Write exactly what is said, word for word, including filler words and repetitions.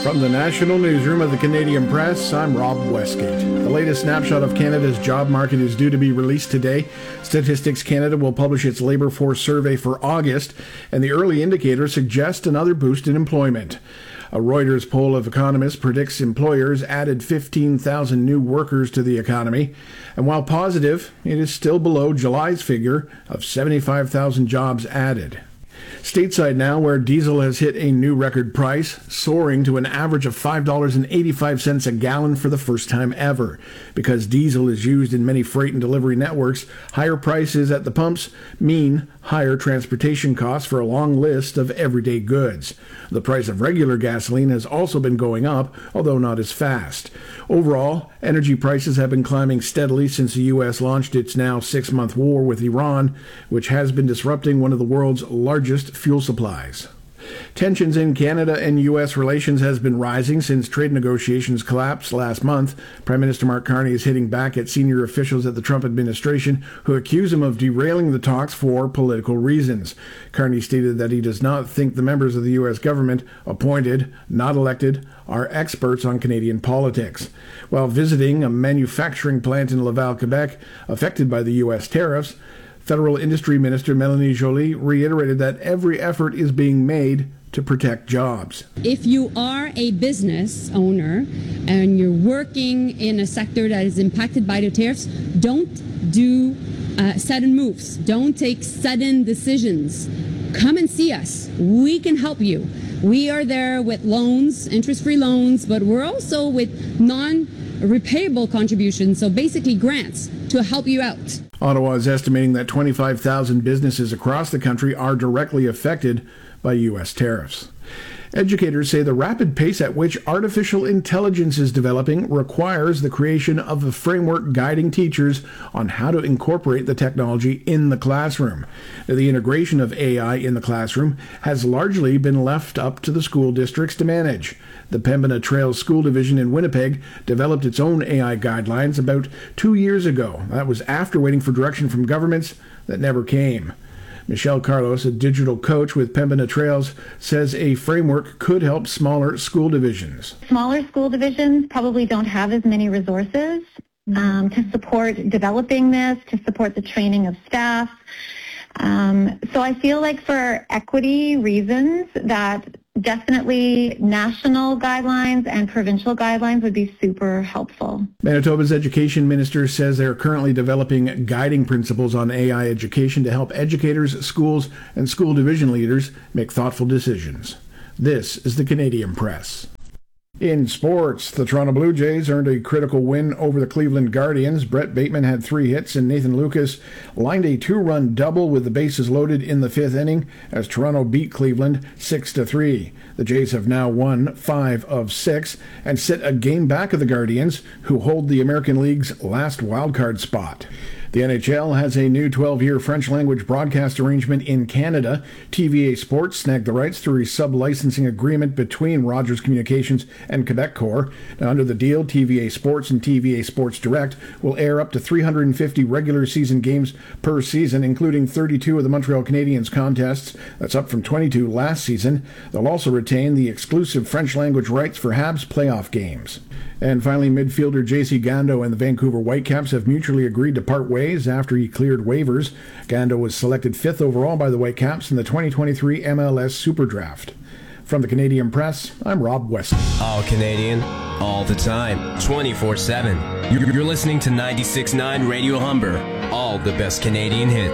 From the National Newsroom of the Canadian Press, I'm Rob Westgate. The latest snapshot of Canada's job market is due to be released today. Statistics Canada will publish its labour force survey for August, and the early indicators suggest another boost in employment. A Reuters poll of economists predicts employers added fifteen thousand new workers to the economy. And while positive, it is still below July's figure of seventy-five thousand jobs added. Stateside now, where diesel has hit a new record price, soaring to an average of five dollars and eighty-five cents a gallon for the first time ever. Because diesel is used in many freight and delivery networks, higher prices at the pumps mean higher transportation costs for a long list of everyday goods. The price of regular gasoline has also been going up, although not as fast. Overall, energy prices have been climbing steadily since the U S launched its now six-month war with Iran, which has been disrupting one of the world's largest fuel supplies. Tensions in Canada and U S relations has been rising since trade negotiations collapsed last month. Prime Minister Mark Carney is hitting back at senior officials at the Trump administration who accuse him of derailing the talks for political reasons. Carney stated that he does not think the members of the U S government, appointed, not elected, are experts on Canadian politics. While visiting a manufacturing plant in Laval, Quebec, affected by the U S tariffs, Federal Industry Minister Mélanie Joly reiterated that every effort is being made to protect jobs. If you are a business owner and you're working in a sector that is impacted by the tariffs, don't do uh, sudden moves. Don't take sudden decisions. Come and see us. We can help you. We are there with loans, interest-free loans, but we're also with non-repayable contributions, so basically grants to help you out. Ottawa is estimating that twenty-five thousand businesses across the country are directly affected by U S tariffs. Educators say the rapid pace at which artificial intelligence is developing requires the creation of a framework guiding teachers on how to incorporate the technology in the classroom. The integration of A I in the classroom has largely been left up to the school districts to manage. The Pembina Trails School Division in Winnipeg developed its own A I guidelines about two years ago. That was after waiting for direction from governments that never came. Michelle Carlos, a digital coach with Pembina Trails, says a framework could help smaller school divisions. Smaller school divisions probably don't have as many resources um, to support developing this, to support the training of staff. Um, so I feel like for equity reasons that definitely national guidelines and provincial guidelines would be super helpful. Manitoba's education minister says they are currently developing guiding principles on A I education to help educators, schools, and school division leaders make thoughtful decisions. This is the Canadian Press. In sports, the Toronto Blue Jays earned a critical win over the Cleveland Guardians. Brett Bateman had three hits and Nathan Lucas lined a two-run double with the bases loaded in the fifth inning as Toronto beat Cleveland six to three. The Jays have now won five of six and sit a game back of the Guardians, who hold the American League's last wildcard spot. The N H L has a new twelve-year French-language broadcast arrangement in Canada. T V A Sports snagged the rights through a sub-licensing agreement between Rogers Communications and Quebecor. Now, under the deal, T V A Sports and T V A Sports Direct will air up to three hundred fifty regular season games per season, including thirty-two of the Montreal Canadiens contests. That's up from twenty-two last season. They'll also retain the exclusive French-language rights for Habs playoff games. And finally, midfielder J C Gando and the Vancouver Whitecaps have mutually agreed to part ways after he cleared waivers. Gando was selected fifth overall by the Whitecaps in the twenty twenty-three M L S Super Draft. From the Canadian Press, I'm Rob West. All Canadian, all the time, twenty-four seven. You're listening to ninety-six point nine Radio Humber. All the best Canadian hits.